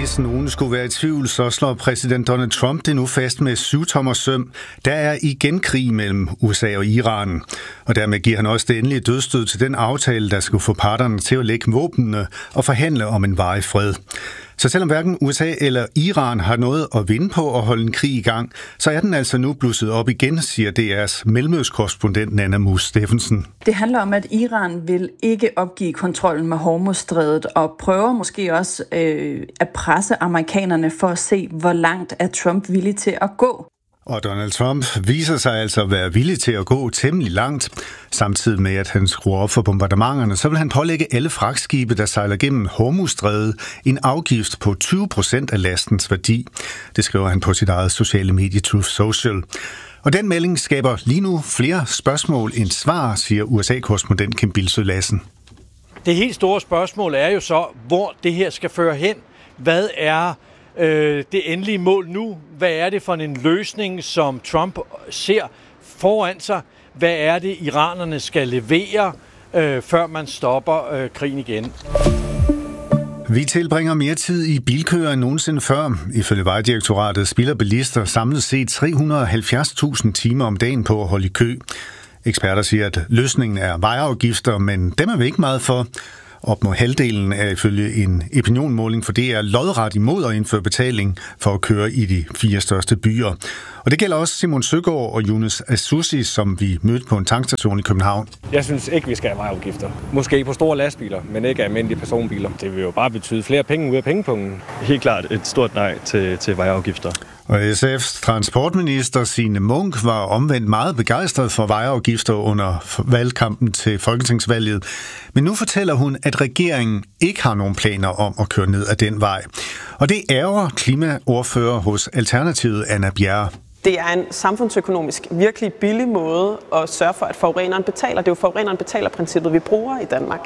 Hvis nogen skulle være i tvivl, så slår præsident Donald Trump det nu fast med 7-tommers søm. Der er igen krig mellem USA og Iran. Og dermed giver han også det endelige dødsstød til den aftale, der skulle få parterne til at lægge våbnene og forhandle om en varig fred. Så selvom hverken USA eller Iran har noget at vinde på at holde en krig i gang, så er den altså nu blusset op igen, siger DR's mellemøstkorrespondent Nanna Mus Steffensen. Det handler om, at Iran vil ikke opgive kontrollen med Hormuzstrædet og prøver måske også at presse amerikanerne for at se, hvor langt er Trump villig til at gå. Og Donald Trump viser sig altså at være villig til at gå temmelig langt. Samtidig med, at han skruer op for bombardementerne, så vil han pålægge alle fragtskibe, der sejler gennem Hormuzstrædet, en afgift på 20% af lastens værdi. Det skriver han på sit eget sociale medie Truth Social. Og den melding skaber lige nu flere spørgsmål end svar, siger USA-korrespondent Kim Bilsøe Lassen. Det helt store spørgsmål er jo så, hvor det her skal føre hen. Hvad er det endelige mål nu? Hvad er det for en løsning, som Trump ser foran sig? Hvad er det, iranerne skal levere, før man stopper krigen igen? Vi tilbringer mere tid i bilkøer end nogensinde før. Ifølge Vejdirektoratet spilder bilister samlet set 370.000 timer om dagen på at holde i kø. Eksperter siger, at løsningen er vejafgifter, men dem er vi ikke meget for. Op mod halvdelen er ifølge en opinionmåling for DR lodret imod at indføre betaling for at køre i de 4 største byer. Og det gælder også Simon Søgaard og Yunus Asussi, som vi mødte på en tankstation i København. Jeg synes ikke, vi skal have vejafgifter. Måske på store lastbiler, men ikke almindelige personbiler. Det vil jo bare betyde flere penge ud af pengepungen. Helt klart et stort nej til vejafgifter. Og SF's transportminister Signe Munk var omvendt meget begejstret for vejafgifter under valgkampen til folketingsvalget. Men nu fortæller hun, at regeringen ikke har nogen planer om at køre ned ad den vej. Og det ærger klimaordfører hos Alternativet, Anna Bjerre. Det er en samfundsøkonomisk virkelig billig måde at sørge for, at forureneren betaler. Det er jo forureneren betaler-princippet, vi bruger i Danmark.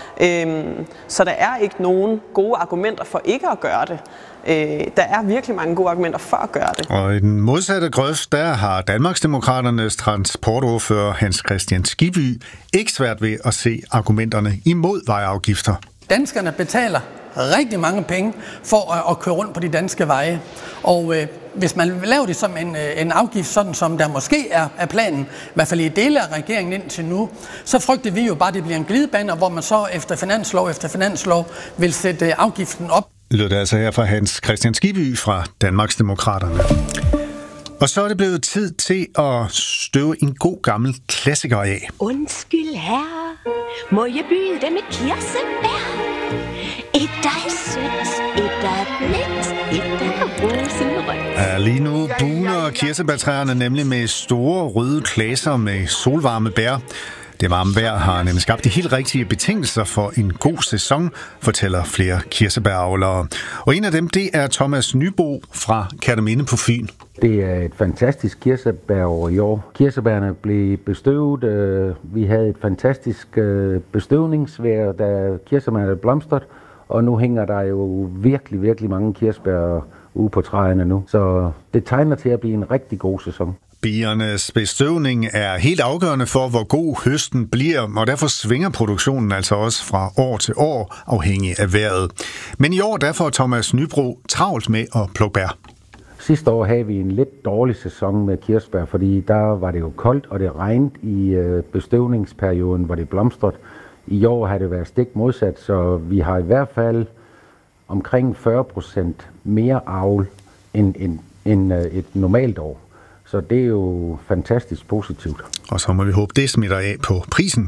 Så der er ikke nogen gode argumenter for ikke at gøre det. Der er virkelig mange gode argumenter for at gøre det. Og i den modsatte grøft, der har Danmarksdemokraternes transportordfører Hans Kristian Skibby ikke svært ved at se argumenterne imod vejafgifter. Danskerne betaler rigtig mange penge for at køre rundt på de danske veje. Og hvis man laver det som en afgift, sådan som der måske er planen, i hvert fald i dele af regeringen indtil nu, så frygter vi jo bare, at det bliver en glidebane, hvor man så efter finanslov vil sætte afgiften op. Lød det altså her fra Hans Kristian Skibby fra Danmarksdemokraterne. Og så er det blevet tid til at støve en god gammel klassiker af. Undskyld herre, må jeg byde dem med kirsebær? Et der er sødt, et der er blødt, et der er rosenrødt. Ja, lige nu buner kirsebærtræerne nemlig med store røde klaser med solvarme bær. Det varme vejr har nemlig skabt de helt rigtige betingelser for en god sæson, fortæller flere kirsebæravlere. Og en af dem, det er Thomas Nybo fra Kerteminde på Fyn. Det er et fantastisk kirsebærår i år. Kirsebærne blev bestøvet. Vi havde et fantastisk bestøvningsvejr, da kirsebærne blomstrede. Og nu hænger der jo virkelig, virkelig mange kirsebær ude på træerne nu. Så det tegner til at blive en rigtig god sæson. Biernes bestøvning er helt afgørende for, hvor god høsten bliver, og derfor svinger produktionen altså også fra år til år, afhængig af vejret. Men i år der får Thomas Nybro travlt med at plukke bær. Sidste år havde vi en lidt dårlig sæson med kirsebær, fordi der var det jo koldt, og det regnede i bestøvningsperioden, hvor det blomstrede. I år har det været stik modsat, så vi har i hvert fald omkring 40% mere avl end et normalt år. Så det er jo fantastisk positivt. Og så må vi håbe, det smitter af på prisen.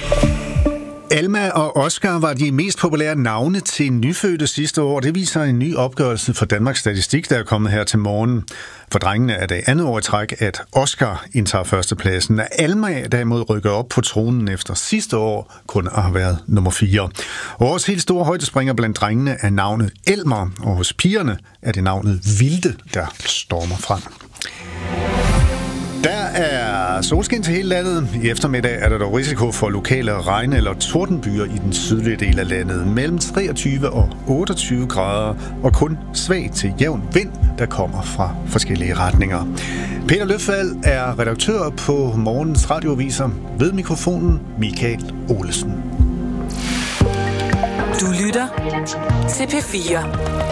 Alma og Oscar var de mest populære navne til nyfødte sidste år. Det viser en ny opgørelse fra Danmarks Statistik, der er kommet her til morgen. For drengene er det andet år i træk, at Oscar indtager førstepladsen. Alma derimod rykker op på tronen efter sidste år kun har været nummer 4. Og vores helt store højdespringer blandt drengene er navnet Elmer, og hos pigerne er det navnet Vilde, der stormer frem. Der er solskin til hele landet. I eftermiddag er der dog risiko for lokale regn- eller tordenbyer i den sydlige del af landet. Mellem 23 og 28 grader og kun svag til jævn vind, der kommer fra forskellige retninger. Peter Løfvald er redaktør på morgens radioaviser. Ved mikrofonen Michael Olesen. Du lytter til P4.